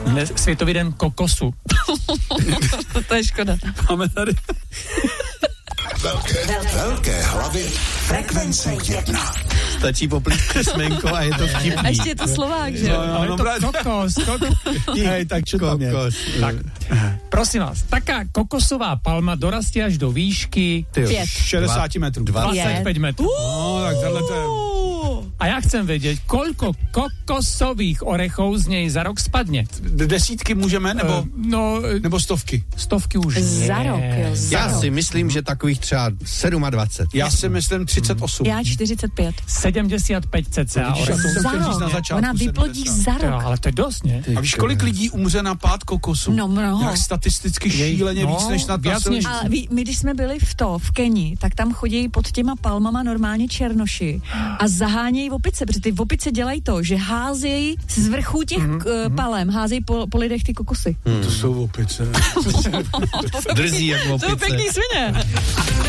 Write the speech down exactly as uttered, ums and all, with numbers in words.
Dnes Světový den kokosu. To je škoda. Máme tady... Velké, velké hlavy Frekvence jedna. Stačí poplít písmenko a je to vtipný. A ještě je to Slovák, že? No, ale no, to kokos. kokos. Hej, tak čo tam je? Tak, prosím vás, taká kokosová palma dorastí až do výšky Pět. šedesát metrů. dvacet pět metrů. No, tak tohle to je... A já chcem vědět, koľko kokosových orechov z něj za rok spadne. Desítky můžeme, nebo, Uh, no, nebo stovky? stovky už ne. Za rok, jo, za Já rok. si myslím, že takových třeba dvacet sedm. Já si myslím třicet osm. Já čtyřicet pět. sedmdesát pět cca No, vidíš, orechů. já jsem Za chtěl říct na rok. začátku Ona vyplodí sedmdesát. za Jo, rok. ale to je dost, ne? A víš, kolik lidí umře na pád kokosu? No mnoho. Jak statisticky šíleně no, víc než na víc než- A ví, my, když jsme byli v to, v Keni, tak tam chodí pod těma palmama normálně černoši a zahánějí opice, protože ty opice dělají to, že házejí z vrchů těch mm-hmm. palem, házejí po, po lidech ty kokosy. To jsou opice. Drzí jak To je opice. pěkný svině.